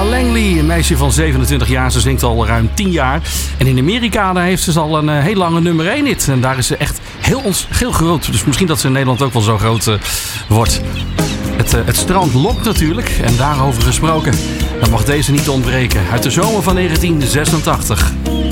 Langley, een meisje van 27 jaar. Ze zingt al ruim 10 jaar. En in Amerika daar heeft ze al een heel lange nummer 1 hit. En daar is ze echt heel groot. Dus misschien dat ze in Nederland ook wel zo groot wordt. Het strand lokt natuurlijk. En daarover gesproken, dan mag deze niet ontbreken. Uit de zomer van 1986.